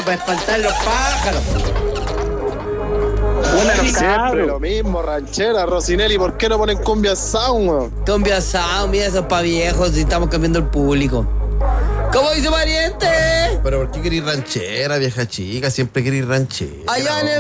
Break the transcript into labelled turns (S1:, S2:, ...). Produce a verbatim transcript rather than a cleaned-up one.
S1: tema para espantar los pájaros.
S2: Una
S3: Siempre
S2: cabros.
S3: lo mismo, ranchera, Rosinelli, ¿por qué no ponen cumbia sound, weón?
S1: Cumbia sound, mira, eso es pa' viejos y estamos cambiando el público. ¿Cómo dice pariente?
S4: Pero ¿por qué querís ranchera, vieja chica? Siempre querís ranchera.
S1: Allá en el